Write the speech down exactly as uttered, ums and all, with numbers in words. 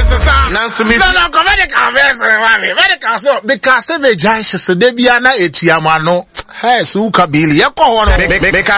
sir. Nancy, no, no, come medical, medical, so because of a giant, so they be an Etiamano. Hey, Suka Billy,